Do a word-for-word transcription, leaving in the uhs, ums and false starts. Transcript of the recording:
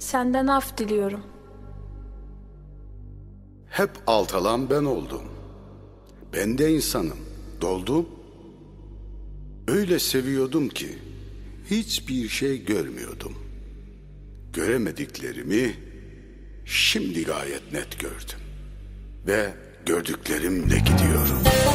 Senden af diliyorum. Hep altalan ben oldum. Ben de insanım, doldum. Öyle seviyordum ki hiçbir şey görmüyordum. Göremediklerimi şimdi gayet net gördüm. Ve gördüklerimle gidiyorum.